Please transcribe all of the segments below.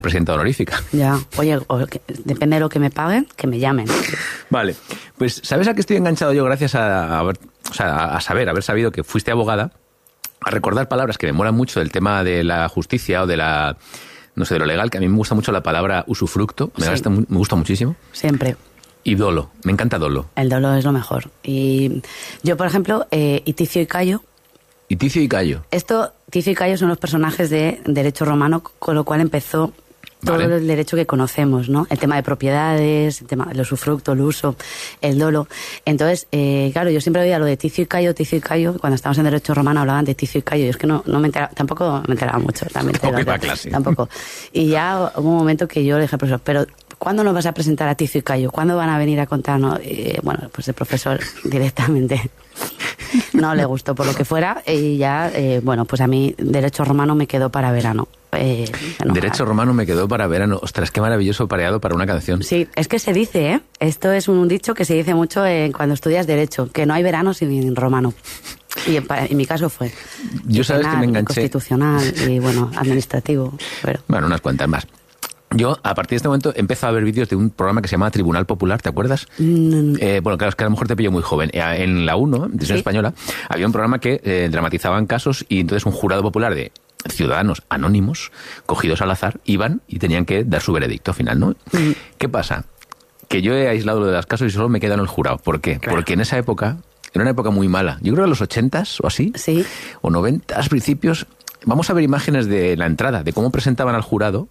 presidenta honorífica. Ya, oye, depende de lo que me paguen, que me llamen. Vale, pues ¿sabes a qué estoy enganchado yo gracias a haber sabido que fuiste abogada? A recordar palabras que me molan mucho del tema de la justicia o de la, no sé, de lo legal, que a mí me gusta mucho la palabra usufructo, me gusta muchísimo. Siempre. Y dolo, me encanta dolo. El dolo es lo mejor. Y yo, por ejemplo, Ticio y Cayo. ¿Y Ticio y Cayo? Ticio y Cayo son los personajes de derecho romano, con lo cual empezó todo el derecho que conocemos, ¿no? El tema de propiedades, el tema del usufructo, el uso, el dolo. Entonces, claro, yo siempre oía lo de Ticio y Cayo, cuando estábamos en derecho romano hablaban de Ticio y Cayo, y es que no me enteraba, tampoco me enteraba mucho, también. Tampoco. Y ya hubo un momento que yo le dije al profesor, pero ¿cuándo nos vas a presentar a Ticio y Cayo? ¿Cuándo van a venir a contarnos? Bueno, pues el profesor directamente no le gustó por lo que fuera, y ya, bueno, pues a mí derecho romano me quedó para verano. Derecho romano me quedó para verano. Ostras, qué maravilloso pareado para una canción. Sí, es que se dice, ¿eh? Esto es un dicho que se dice mucho cuando estudias derecho, que no hay verano sin romano. Y en mi caso fue. Yo sabes penal, que me enganché. Constitucional y, bueno, administrativo. Bueno, unas cuantas más. Yo, a partir de este momento, empecé a ver vídeos de un programa que se llama Tribunal Popular, ¿te acuerdas? Bueno, claro, es que a lo mejor te pillo muy joven. En la 1, Televisión Española, había un programa que dramatizaban casos, y entonces un jurado popular de ciudadanos anónimos, cogidos al azar, iban y tenían que dar su veredicto final, ¿no? ¿Qué pasa? Que yo he aislado lo de los casos y solo me quedan el jurado. ¿Por qué? Claro. Porque en esa época, era una época muy mala. Yo creo que en los 80s o así, o 90s, principios, vamos a ver imágenes de la entrada, de cómo presentaban al jurado,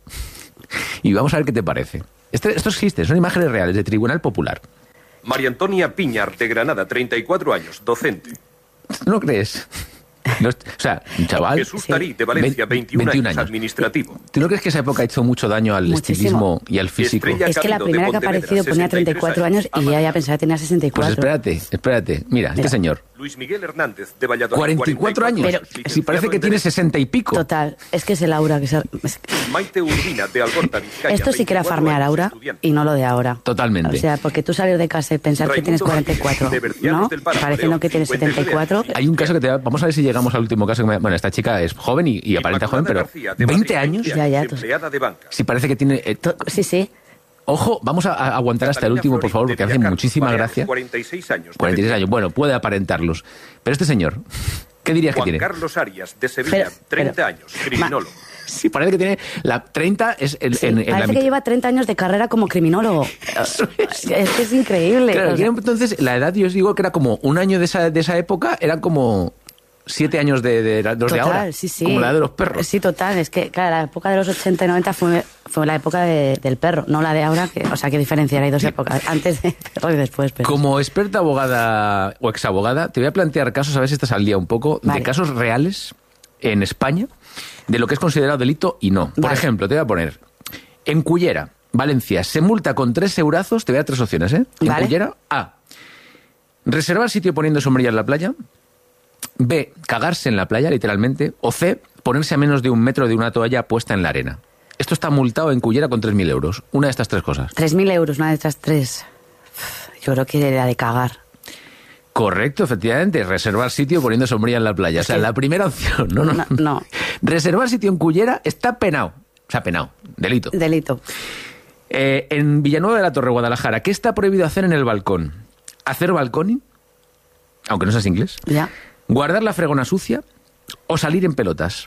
y vamos a ver qué te parece. Esto existe, son imágenes reales de Tribunal Popular. María Antonia Piñar, de Granada, 34 años, docente. ¿No lo crees? O sea, un chaval... Jesús Tarí, de Valencia, 21 años, administrativo. ¿Tú no crees que esa época ha hecho mucho daño al estilismo y al físico? Es que la primera que ha aparecido ponía 34 años y ya pensaba que tenía 64. Pues espérate. Mira, este señor. Luis Miguel Hernández, de Valladolid, 44 años. Pero, si parece que tiene 60 y pico. Total, es que es el aura. Maite Urbina, de Algorta, Vizcaya. Esto sí que era farmear aura y no lo de ahora. Totalmente. O sea, porque tú salir de casa y pensar que tienes 44, ¿no? Pareciendo que tienes 74. Hay un caso que vamos a ver si llegamos al último caso. Bueno, esta chica es joven y aparenta joven, pero 20 años. Ya. Sí, parece que tiene... Sí. Ojo, vamos a aguantar hasta el último, por favor, porque hace muchísima gracia. 46 años. 46 años, bueno, puede aparentarlos. Pero este señor, ¿qué dirías que tiene? Juan Carlos Arias, de Sevilla, 30 años, criminólogo. Sí, parece que tiene... La 30 es... parece que lleva 30 años de carrera como criminólogo. Es que es increíble. Claro, entonces, la edad, yo os digo que era como un año de esa época, era como... 7 años de los total, de ahora, sí. como la de los perros. Sí, total, es que claro, la época de los 80 y 90 fue la época del perro, no la de ahora, que diferenciar, hay dos épocas, antes de perro y después perro. Como experta abogada o exabogada, te voy a plantear casos, a ver si estás al día un poco, de casos reales en España, de lo que es considerado delito y no. Por ejemplo, te voy a poner, en Cullera, Valencia, se multa con 3 eurazos, te voy a dar 3 opciones, ¿eh? En Cullera, A, reservar sitio poniendo sombrilla en la playa. B, cagarse en la playa, literalmente. O C, ponerse a menos de 1 metro de una toalla puesta en la arena. Esto está multado en Cullera con 3.000 euros. Una de estas 3 cosas. 3.000 euros, una de estas 3. Yo creo que era de cagar. Correcto, efectivamente. Reservar sitio poniendo sombrilla en la playa. O sea, la primera opción. No. Reservar sitio en Cullera está penado. O sea, penado. Delito. En Villanueva de la Torre, Guadalajara, ¿qué está prohibido hacer en el balcón? ¿Hacer balconing? Aunque no seas inglés. Ya. ¿Guardar la fregona sucia o salir en pelotas?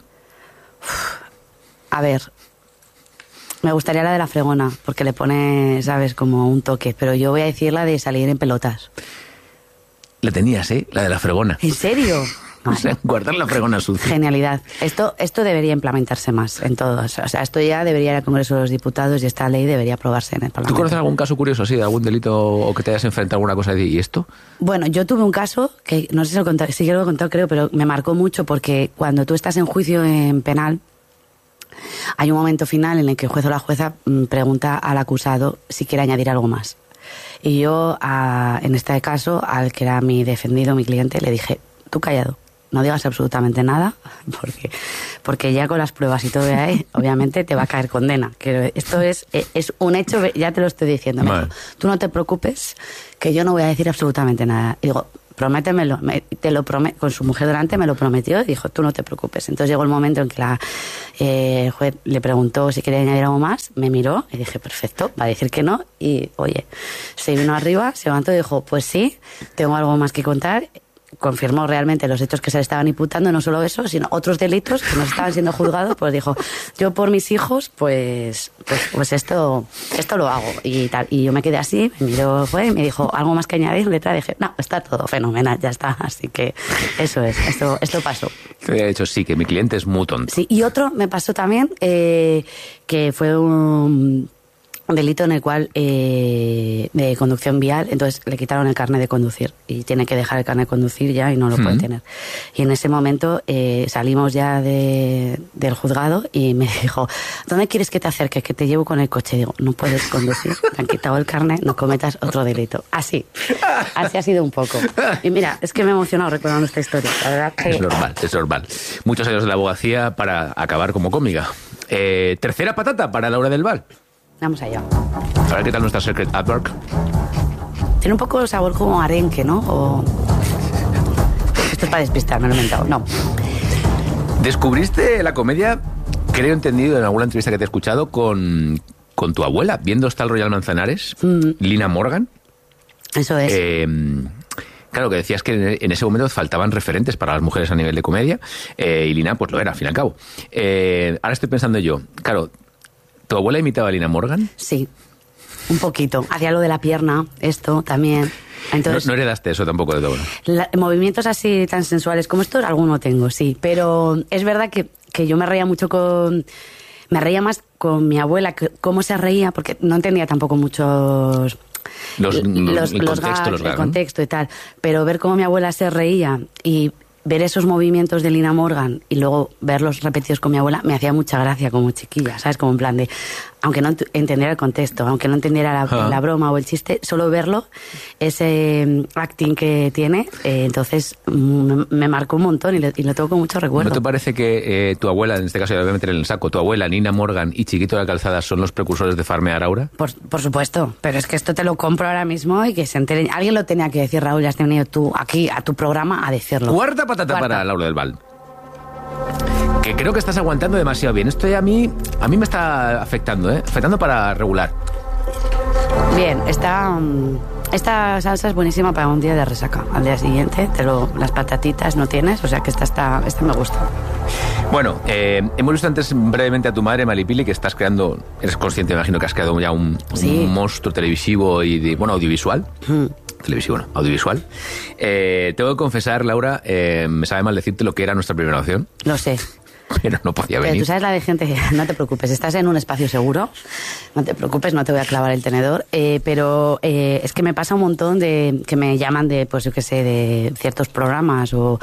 A ver, me gustaría la de la fregona, porque le pone, ¿sabes?, como un toque, pero yo voy a decir la de salir en pelotas. La tenías, ¿eh? La de la fregona. ¿En serio? O sea, guardar la fregona sucia. Genialidad. Esto debería implementarse más en todos. O sea, esto ya debería ir al Congreso de los Diputados y esta ley debería aprobarse en el Parlamento. ¿Tú conoces algún caso curioso así, de algún delito o que te hayas enfrentado a alguna cosa y esto? Bueno, yo tuve un caso que no sé si lo conté, sí que lo he contado, creo, pero me marcó mucho porque cuando tú estás en juicio en penal, hay un momento final en el que el juez o la jueza pregunta al acusado si quiere añadir algo más. Y yo, en este caso, al que era mi defendido, mi cliente, le dije, tú callado. no digas absolutamente nada, porque ya con las pruebas y todo que hay, obviamente te va a caer condena. Que esto es un hecho, ya te lo estoy diciendo. Vale. Tú no te preocupes, que yo no voy a decir absolutamente nada. Y digo, prométemelo, te lo prometo. Con su mujer delante me lo prometió y dijo, tú no te preocupes. Entonces llegó el momento en que el juez le preguntó si quería añadir algo más, me miró y dije, perfecto, va a decir que no. Y oye, se vino arriba, se levantó y dijo, pues sí, tengo algo más que contar. Confirmó realmente los hechos que se le estaban imputando, no solo eso, sino otros delitos que no estaban siendo juzgados. Pues dijo, yo por mis hijos, pues esto lo hago y tal. Y yo me quedé así, me miró, y me dijo, ¿algo más que añadir? Letra, dije, no, está todo fenomenal, ya está. Así que eso es, esto pasó. Te había dicho, sí, que mi cliente es muy tonto. Sí, y otro me pasó también, que fue un delito en el cual de conducción vial, entonces le quitaron el carnet de conducir y tiene que dejar el carnet de conducir ya y no lo puede tener. Y en ese momento salimos ya del juzgado y me dijo, ¿dónde quieres que te acerques? Que te llevo con el coche. Digo, no puedes conducir, te han quitado el carnet, no cometas otro delito. Así ha sido un poco. Y mira, es que me he emocionado recordando esta historia. La verdad que... Es normal. Muchos años de la abogacía para acabar como cómica. Tercera patata para Laura del Val. Vamos allá. A ver qué tal nuestra Secret Adwork. Tiene un poco el sabor como arenque, ¿no? O... Esto es para despistar, me lo he inventado. No. Descubriste la comedia, creo entendido en alguna entrevista que te he escuchado, con tu abuela, viendo hasta el Royal Manzanares, Lina Morgan. Eso es. Claro, que decías que en ese momento faltaban referentes para las mujeres a nivel de comedia, y Lina pues lo era, al fin y al cabo. Ahora estoy pensando yo, claro, ¿tu abuela imitaba a Lina Morgan? Sí, un poquito. Hacía lo de la pierna, esto también. Entonces, no heredaste eso tampoco de tu abuela. Movimientos así tan sensuales como estos, alguno tengo, sí. Pero es verdad que yo me reía mucho me reía más con mi abuela, cómo se reía, porque no entendía tampoco muchos... el contexto y tal. Pero ver cómo mi abuela se reía y ver esos movimientos de Lina Morgan y luego verlos repetidos con mi abuela me hacía mucha gracia como chiquilla, ¿sabes? Como en plan de, aunque no entendiera el contexto, aunque no entendiera la broma o el chiste, solo verlo, ese acting que tiene, entonces me marcó un montón y lo tengo con mucho recuerdo. ¿No te parece que tu abuela, en este caso ya lo voy a meter en el saco, tu abuela, Nina Morgan y Chiquito de la Calzada son los precursores de Farmear Aura? Por supuesto, pero es que esto te lo compro ahora mismo y que se enteren. Alguien lo tenía que decir, Raúl, ya has venido tú aquí a tu programa a decirlo. Cuarta patata para Laura del Val. Que creo que estás aguantando demasiado bien. Esto ya a mí me está afectando, afectando para regular. Bien, esta salsa es buenísima para un día de resaca. Al día siguiente, las patatitas no tienes, o sea que esta me gusta. Bueno, hemos visto antes brevemente a tu madre, Malipili, que estás creando, eres consciente, me imagino que has creado ya un monstruo televisivo y audiovisual. Televisivo, no, audiovisual. Tengo que confesar, Laura, me sabe mal decirte lo que era nuestra primera opción. Lo sé. Pero no podía venir. Tú sabes la de gente que... No te preocupes, estás en un espacio seguro. No te preocupes, no te voy a clavar el tenedor. Pero es que me pasa un montón de que me llaman de, pues yo qué sé, de ciertos programas o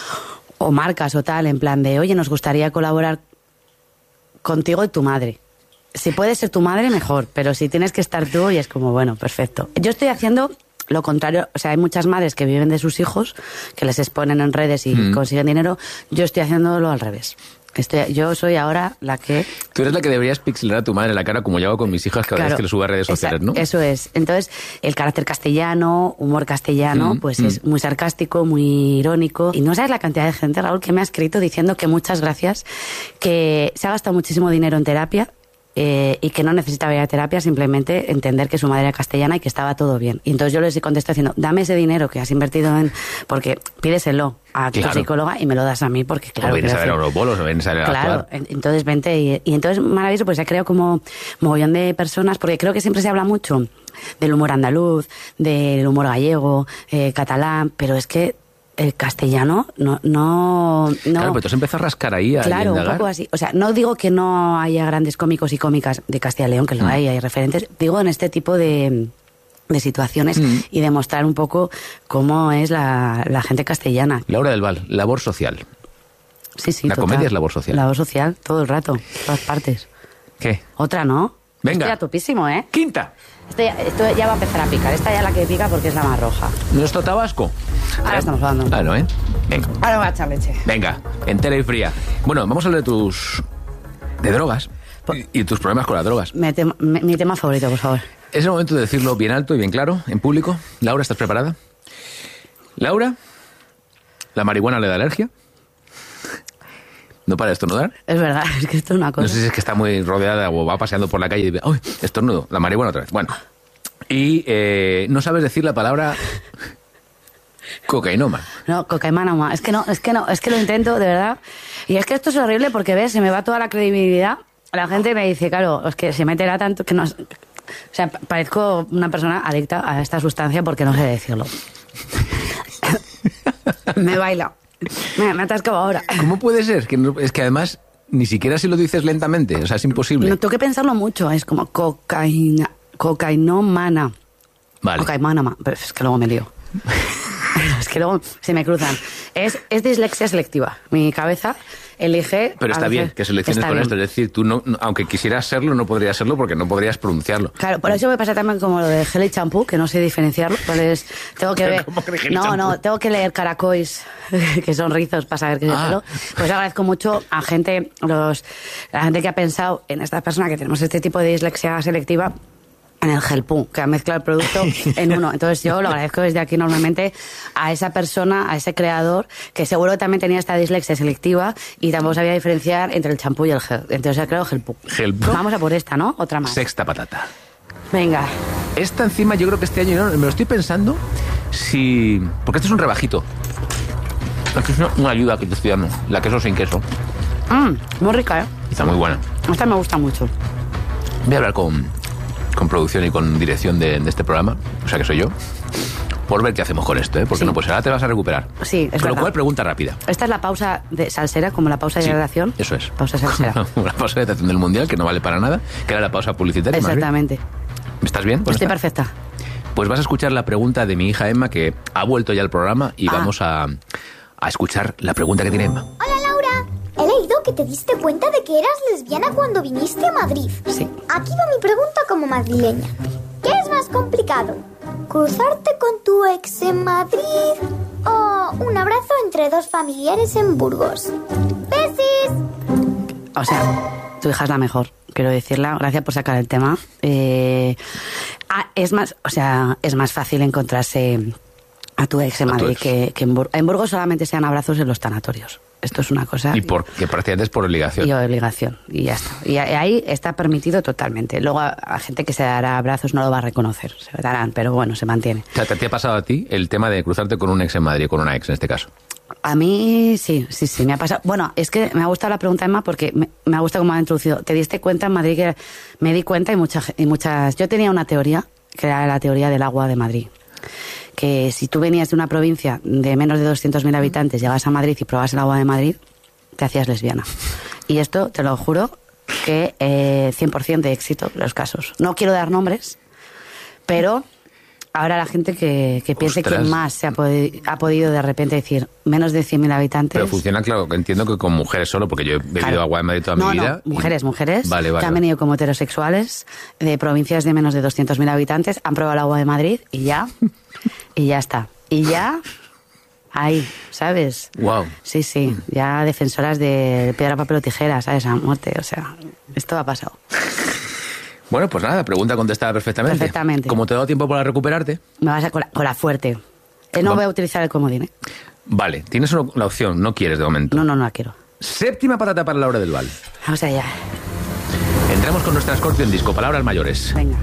marcas o tal, en plan de, oye, nos gustaría colaborar contigo y tu madre. Si puede ser tu madre, mejor. Pero si tienes que estar tú, y es como, bueno, perfecto. Yo estoy haciendo... Lo contrario, o sea, hay muchas madres que viven de sus hijos, que les exponen en redes y consiguen dinero. Yo estoy haciéndolo al revés. Yo soy ahora la que... Tú eres la que deberías pixelar a tu madre la cara, como yo hago con mis hijas cada vez que lo subo a redes sociales, ¿no? Eso es. Entonces, el carácter castellano, humor castellano, pues es muy sarcástico, muy irónico. Y no sabes la cantidad de gente, Raúl, que me ha escrito diciendo que muchas gracias, que se ha gastado muchísimo dinero en terapia, y que no necesitaba ir a terapia, simplemente entender que su madre era castellana y que estaba todo bien. Y entonces yo les contesté diciendo, dame ese dinero que has invertido porque pídeselo a tu psicóloga y me lo das a mí, porque claro... O vienes a ver a los bolos, o vienes a ver a actuar. Entonces vente y entonces maravilloso, pues se ha creado como mogollón de personas, porque creo que siempre se habla mucho del humor andaluz, del humor gallego, catalán, pero es que el castellano no... Claro, pero tú has empezado a rascar ahí, a claro, indagar. Un poco así. O sea, no digo que no haya grandes cómicos y cómicas de Castilla y León, que lo hay referentes. Digo en este tipo de situaciones y demostrar un poco cómo es la gente castellana. Laura del Val, labor social. Sí, la comedia es labor social. Labor social, todo el rato, todas partes. ¿Qué? Otra, ¿no? Venga. Estoy a topísimo, ¿eh? Quinta. Esto ya va a empezar a picar. Esta ya es la que pica porque es la más roja. ¿Nuestro Tabasco? Ahora estamos hablando. Claro, ¿eh? Venga. Ahora voy a echar leche. Venga, entera y fría. Bueno, vamos a hablar de drogas y tus problemas con las drogas. Mi tema favorito, por favor. Es el momento de decirlo bien alto y bien claro, en público. Laura, ¿estás preparada? Laura, ¿la marihuana le da alergia? ¿No para de estornudar? Es verdad, es que esto es una cosa. No sé si es que está muy rodeada o va paseando por la calle y dice, ¡ay, estornudo! La marihuana otra vez. Bueno, y no sabes decir la palabra cocainoma. No, cocainoma. Es que lo intento, de verdad. Y es que esto es horrible porque, ves, se me va toda la credibilidad. La gente me dice, claro, es que se meterá tanto que no... O sea, parezco una persona adicta a esta sustancia porque no sé decirlo. Me baila. Me atascaba ahora. ¿Cómo puede ser? Es que además ni siquiera si lo dices lentamente, o sea, es imposible. No tengo que pensarlo mucho, es como cocainomana. Vale. Cocainoma, pero es que luego me lío. Es que luego se me cruzan. Es dislexia selectiva. Mi cabeza elige... Pero está bien que selecciones con esto. Es decir, tú, no, aunque quisieras serlo, no podrías serlo porque no podrías pronunciarlo. Claro, por eso me pasa también como lo de gel y champú, que no sé diferenciarlo. Pues tengo que ver... tengo que leer caracois, que son rizos, para saber qué es pelo. Pues agradezco mucho a gente, la gente que ha pensado en esta persona que tenemos este tipo de dislexia selectiva, en el gelpú, que ha mezclado el producto en uno. Entonces yo lo agradezco desde aquí enormemente a esa persona, a ese creador, que seguro que también tenía esta dislexia selectiva y tampoco sabía diferenciar entre el champú y el gel. Entonces ha creado gelpú. Vamos a por esta, ¿no? Otra más. Sexta patata. Venga. Esta encima yo creo que este año, me lo estoy pensando, si... Porque esto es un rebajito. Esto es una ayuda que te estoy dando. La queso sin queso. Muy rica, ¿eh? Está muy buena. Esta me gusta mucho. Voy a hablar con producción y con dirección de este programa, o sea que soy yo, por ver qué hacemos con esto, ¿eh? Porque no, pues ahora te vas a recuperar. Sí, es con lo verdad. cual, pregunta rápida. Esta es la pausa de salsera, como la pausa de hidratación. Eso es. Pausa salsera. La pausa de hidratación del Mundial, que no vale para nada, que era la pausa publicitaria. Exactamente. ¿Estás bien? Estoy perfecta. Pues vas a escuchar la pregunta de mi hija Emma, que ha vuelto ya al programa, y vamos a escuchar la pregunta que tiene Emma. Hola, Laura. He leído que te diste cuenta de que eras lesbiana cuando viniste a Madrid. Sí. Aquí va mi pregunta como madrileña. ¿Qué es más complicado? ¿Cruzarte con tu ex en Madrid o un abrazo entre dos familiares en Burgos? ¡Besis! O sea, tu hija es la mejor, quiero decirla. Gracias por sacar el tema. Es más fácil encontrarse a tu ex en Madrid que en Burgos. En Burgos solamente se dan abrazos en los tanatorios. Esto es una cosa... Y que prácticamente es por obligación. Y obligación, y ya está. Y ahí está permitido totalmente. Luego a gente que se dará abrazos no lo va a reconocer, se darán, pero bueno, se mantiene. O sea, ¿te ha pasado a ti el tema de cruzarte con un ex en Madrid, con una ex en este caso? A mí sí, me ha pasado. Bueno, es que me ha gustado la pregunta, Emma, porque me ha gustado cómo ha introducido. ¿Te diste cuenta en Madrid que me di cuenta y muchas... Yo tenía una teoría, que era la teoría del agua de Madrid. Que si tú venías de una provincia de menos de 200.000 habitantes, llegabas a Madrid y probabas el agua de Madrid, te hacías lesbiana. Y esto, te lo juro, que 100% de éxito en los casos. No quiero dar nombres, pero ahora la gente que piense quién más se ha podido de repente decir menos de 100.000 habitantes... Pero funciona, claro, entiendo que con mujeres solo, porque yo he bebido agua de Madrid toda mi vida. No, mujeres, vale, que han venido como heterosexuales de provincias de menos de 200.000 habitantes, han probado el agua de Madrid y ya está. Y ya... Ahí, ¿sabes? Wow. Sí, ya defensoras de piedra, papel o tijera, ¿sabes? A muerte, o sea, esto ha pasado. Bueno, pues nada, pregunta contestada perfectamente. Perfectamente. Como te ha dado tiempo para recuperarte... Me vas a con la fuerte. No voy a utilizar el comodín, ¿eh? Vale, tienes la opción, no quieres de momento. No la quiero. Séptima patata para Laura del Val. Vamos allá. Entramos con nuestra Scorpion Disco, palabras mayores. Venga.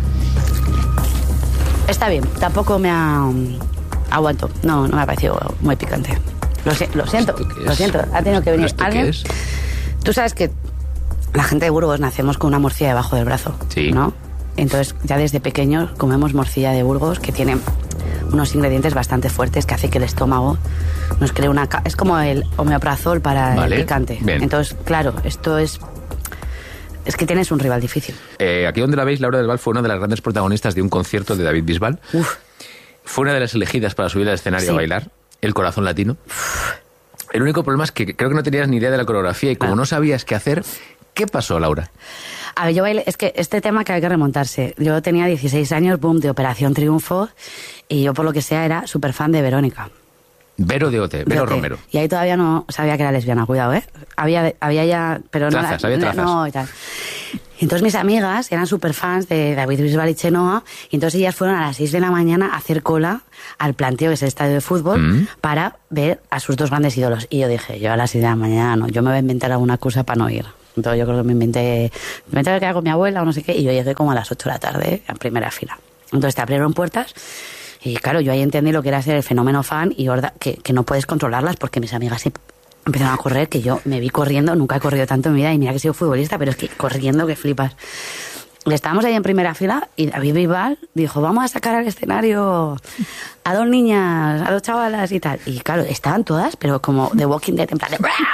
Está bien, tampoco me ha... Aguanto, no me ha parecido muy picante. Lo siento, ha tenido que venir ¿Esto alguien. qué es? Tú sabes que la gente de Burgos nacemos con una morcilla debajo del brazo, sí, ¿no? Entonces ya desde pequeños comemos morcilla de Burgos, que tiene unos ingredientes bastante fuertes que hace que el estómago nos cree es como el omeprazol para el picante. Bien. Entonces, claro, esto es que tienes un rival difícil. Aquí donde la veis, Laura del Val fue una de las grandes protagonistas de un concierto de David Bisbal. Fue una de las elegidas para subir al escenario a bailar, El Corazón Latino. El único problema es que creo que no tenías ni idea de la coreografía y como no sabías qué hacer, ¿qué pasó, Laura? A ver, yo bailé, es que este tema que hay que remontarse. Yo tenía 16 años, boom, de Operación Triunfo, y yo por lo que sea era súper fan de Verónica. Vero de OT, Vero Romero. Y ahí todavía no sabía que era lesbiana, cuidado, ¿eh? Había ya... pero trazas, había trazas. No, y tal. Y entonces mis amigas eran súper fans de David Bisbal y Chenoa, y entonces ellas fueron a las 6 de la mañana a hacer cola al Planteo, que es el estadio de fútbol, para ver a sus dos grandes ídolos. Y yo dije, yo a las 6 de la mañana no, yo me voy a inventar alguna cosa para no ir. Entonces yo creo que me inventé que quedaba con mi abuela o no sé qué, y yo llegué como a las 8 de la tarde en primera fila. Entonces te abrieron puertas, y claro, yo ahí entendí lo que era ser el fenómeno fan, y que no puedes controlarlas, porque mis amigas empezaron a correr, que yo me vi corriendo, nunca he corrido tanto en mi vida, y mira que he sido futbolista, pero es que corriendo que flipas. Y estábamos ahí en primera fila, y David Bisbal dijo, vamos a sacar al escenario a dos niñas, a dos chavalas y tal. Y claro, estaban todas, pero como The Walking Dead, en plan de...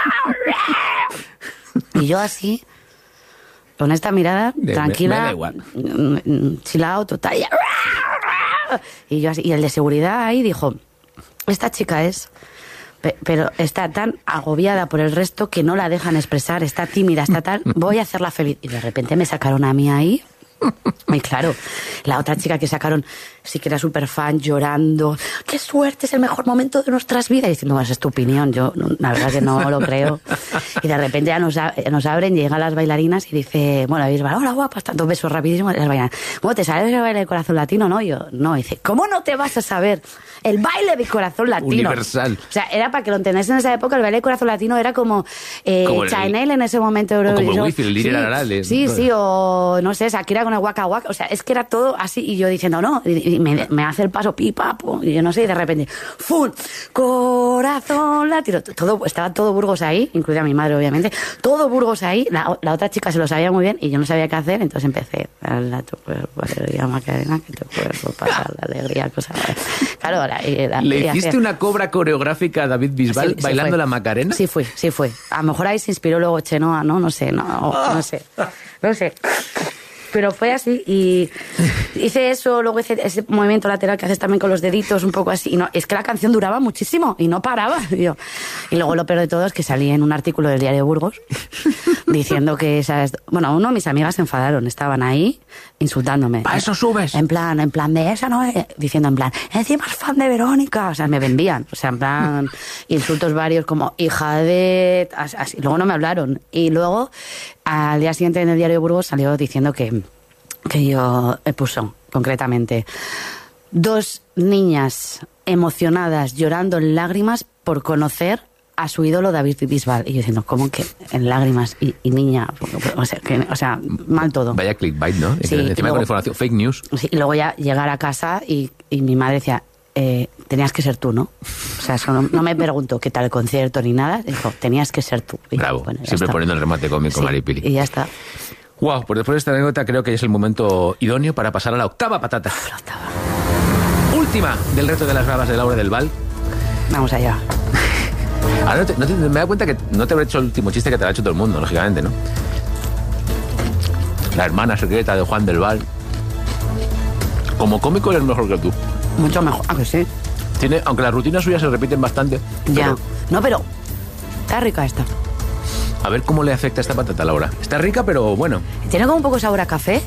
Y yo así, con esta mirada, tranquila, me da igual. chilao, total. Y yo así, y el de seguridad ahí dijo, esta chica es... pero está tan agobiada por el resto que no la dejan expresar, está tímida, está tal, voy a hacerla feliz. Y de repente me sacaron a mí ahí, y claro, la otra chica que sacaron sí que era súper fan, llorando, qué suerte, es el mejor momento de nuestras vidas, y diciendo, bueno, esa es tu opinión, yo la verdad que no lo creo. Y de repente ya nos abren, llegan las bailarinas y dice, bueno, Bisbal, hola guapas, tantos besos rapidísimos, las bailarinas, ¿cómo te sabes el baile del corazón latino? No, yo, no, dice, ¿cómo no te vas a saber el baile del corazón latino? Universal. O sea, era para que lo entendáis en esa época, el baile del corazón latino era como Chanel en ese momento. O como el wifi, el Lili Ararale. Sí, o no sé, Shakira con el Waka Waka, o sea, es que era todo así, y yo diciendo, no, y me hace el paso pipapo, y yo no sé, y de repente, ¡fum! Corazón latino, estaba todo Burgos ahí, incluida mi madre, obviamente, todo Burgos ahí, la otra chica se lo sabía muy bien, y yo no sabía qué hacer, entonces empecé, a tu cuerpo, alegría, Macarena, que tu cuerpo pasa la alegría, cosas. Claro, ¿Le hiciste una cobra coreográfica a David Bisbal bailando la Macarena? Sí fue. A lo mejor ahí se inspiró luego Chenoa, ¿no? No sé. Pero fue así, y hice eso, luego hice ese movimiento lateral que haces también con los deditos, un poco así, y no, es que la canción duraba muchísimo y no paraba, tío. Y luego lo peor de todo es que salí en un artículo del Diario de Burgos diciendo que uno de mis amigas se enfadaron, estaban ahí insultándome. ¿Para eso subes? En plan de esa no es, diciendo en plan, encima es fan de Verónica, o sea, me vendían, o sea, en plan, insultos varios como hija de... así. Luego no me hablaron, y luego al día siguiente en el Diario de Burgos salió diciendo que yo puso, concretamente, 2 niñas emocionadas llorando en lágrimas por conocer a su ídolo David Bisbal. Y yo diciendo, ¿cómo que en lágrimas y niña? O sea, mal todo. Vaya clickbait, ¿no? Sí, encima con información, fake news. Sí, y luego ya llegar a casa y mi madre decía, tenías que ser tú, ¿no? O sea, eso no me preguntó qué tal el concierto ni nada, dijo, tenías que ser tú. Y bravo, bueno, siempre poniendo el remate cómico, sí, Maripili. Y ya está. Wow, pues después de esta anécdota creo que ya es el momento idóneo para pasar a la octava patata. La octava. Última del reto de las bravas de Laura del Val. Vamos allá. Ahora me da cuenta que no te habré hecho el último chiste que te lo ha hecho todo el mundo, lógicamente, ¿no? La hermana secreta de Juan del Val. Como cómico eres mejor que tú. Mucho mejor, ¿a que sí? Aunque las rutinas suyas se repiten bastante. Ya. Pero está rica esta. A ver cómo le afecta esta patata, Laura. Está rica, pero bueno. ¿Tiene como un poco sabor a café?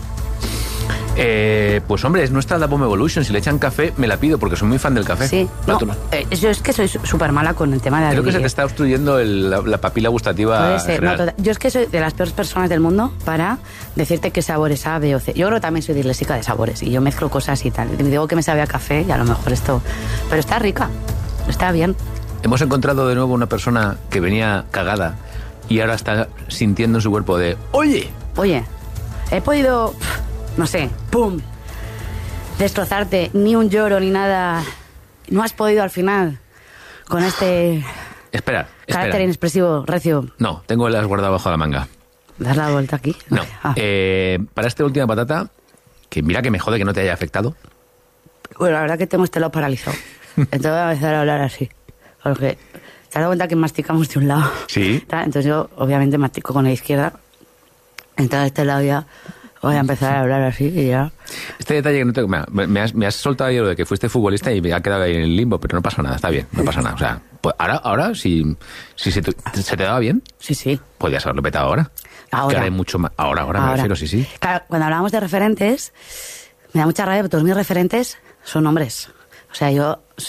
Pues hombre, es nuestra Da Bomb Evolution. Si le echan café, me la pido porque soy muy fan del café. Sí. Yo es que soy súper mala con el tema de la Creo que se te está obstruyendo la papila gustativa. Puede ser. Yo es que soy de las peores personas del mundo para decirte qué sabor es A, B o C. Yo creo que también soy disléxica de sabores y yo mezclo cosas y tal. Digo que me sabe a café y a lo mejor esto... Pero está rica, está bien. Hemos encontrado de nuevo una persona que venía cagada y ahora está sintiendo en su cuerpo de... Oye, he podido... No sé, ¡pum! Destrozarte, ni un lloro ni nada. No has podido al final con este... Espera. Carácter inexpresivo, recio. No, tengo las guardadas bajo la manga. ¿Das la vuelta aquí? No. Para esta última patata, que mira que me jode que no te haya afectado. Bueno, la verdad que tengo este lado paralizado. Entonces voy a empezar a hablar así. Porque te has dado cuenta que masticamos de un lado. Sí. Entonces yo, obviamente, mastico con la izquierda. Entonces este lado ya... Voy a empezar a hablar así y ya. Este detalle que no te... Me has soltado yo lo de que fuiste futbolista y me ha quedado ahí en el limbo, pero no pasa nada, está bien, no pasa nada. O sea, pues ahora si se te daba bien, sí. Podías haberlo petado ahora. Que ahora hay mucho más. Ahora me refiero, sí. Claro, cuando hablábamos de referentes, me da mucha rabia porque todos mis referentes son hombres. O sea, yo...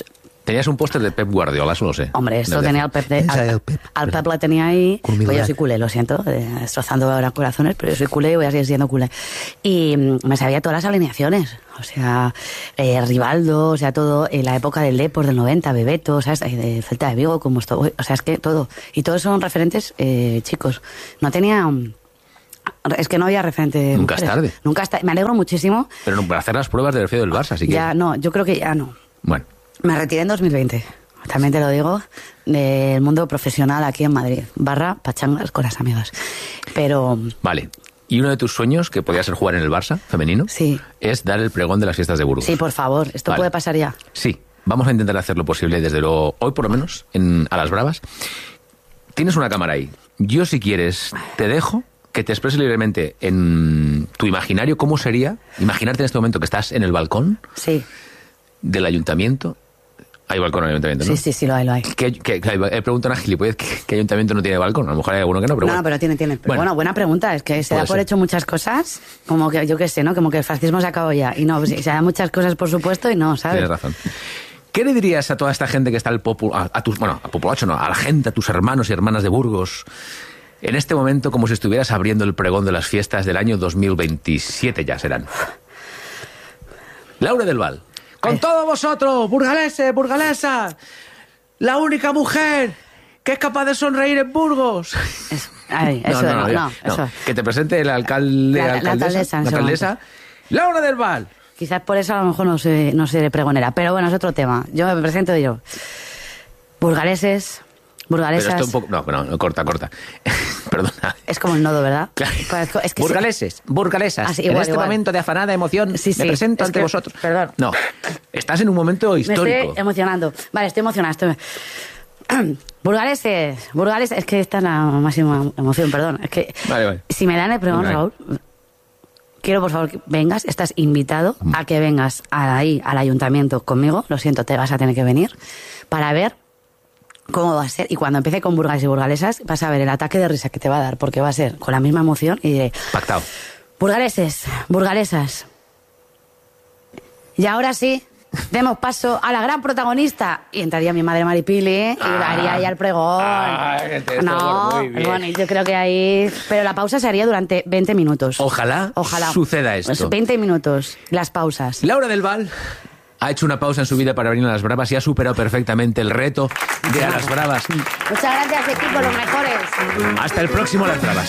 Tenías un póster de Pep Guardiola, eso lo sé. Hombre, esto tenía al Pep. Al Pep la tenía ahí. Pues yo soy culé, lo siento, destrozando ahora corazones, pero yo soy culé y voy a seguir siendo culé. Y me sabía todas las alineaciones. O sea, Rivaldo, o sea, todo, en la época del Depor, del 90, Bebeto, ¿sabes? De Celta de Vigo, como esto. O sea, es que todo. Y todos son referentes chicos. No tenía... Es que no había referente. Nunca es tarde. Nunca es tarde. Me alegro muchísimo. Pero no, para hacer las pruebas del Orfeo del Barça, así que... Ya no, yo creo que ya no. Bueno. Me retiré en 2020. También te lo digo, del mundo profesional aquí en Madrid. / pachangas con las amigas. Pero... Vale. ¿Y uno de tus sueños, que podía ser jugar en el Barça femenino? Sí. Es dar el pregón de las fiestas de Burgos. Sí, por favor. Esto puede pasar ya. Sí. Vamos a intentar hacer lo posible, desde luego, hoy por lo menos, a las bravas. Tienes una cámara ahí. Yo, si quieres, te dejo que te expreses libremente en tu imaginario cómo sería imaginarte en este momento que estás en el balcón del ayuntamiento. Hay balcón en el ayuntamiento, ¿no? Sí, lo hay. Preguntan a gilipollas ¿qué ayuntamiento no tiene balcón? A lo mejor hay alguno que no, pero bueno. No, pero tiene. Pero bueno, buena pregunta. Es que se da por hecho muchas cosas, como que, yo qué sé, ¿no? Como que el fascismo se acabó ya. Y no, pues, se da muchas cosas, por supuesto, y no, ¿sabes? Tienes razón. ¿Qué le dirías a toda esta gente que está a populacho, no, a la gente, a tus hermanos y hermanas de Burgos, en este momento, como si estuvieras abriendo el pregón de las fiestas del año 2027 ya serán? Laura del Val. Con todos vosotros, burgaleses, burgalesas, la única mujer que es capaz de sonreír en Burgos. Eso. Que te presente el alcalde, la alcaldesa. Laura del Val. Quizás por eso a lo mejor no sé pregonera, pero bueno, es otro tema. Yo me presento yo. Burgaleses, burgalesas... Pero esto un poco... No, corta. Perdona. Es como el nodo, ¿verdad? Claro. Es que burgaleses, burgalesas. Igual. Momento de afanada emoción, me presento ante vosotros. Perdón. No, estás en un momento histórico. Me estoy emocionando. Vale, estoy emocionada. Burgaleses, es que esta es la máxima emoción, perdón. Es que vale. Si me dan el pregón, Raúl... Quiero, por favor, que vengas, estás invitado a que vengas ahí al ayuntamiento conmigo, lo siento, te vas a tener que venir, para ver cómo va a ser. Y cuando empiece con burgales y burgalesas, vas a ver el ataque de risa que te va a dar, porque va a ser con la misma emoción y diré... Pactado. Burgaleses, burgalesas. Y ahora sí, demos paso a la gran protagonista. Y entraría mi madre Maripili y daría ahí al pregón. Bueno, yo creo que ahí... Pero la pausa se haría durante 20 minutos. Ojalá suceda esto. Pues 20 minutos, las pausas. Laura del Val ha hecho una pausa en su vida para venir a las bravas y ha superado perfectamente el reto de a las bravas. Muchas gracias, equipo, los mejores. Hasta el próximo Las Bravas.